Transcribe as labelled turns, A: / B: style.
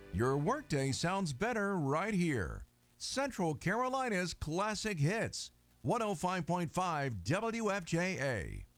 A: Your workday sounds better right here. Central Carolina's Classic Hits, 105.5 WFJA.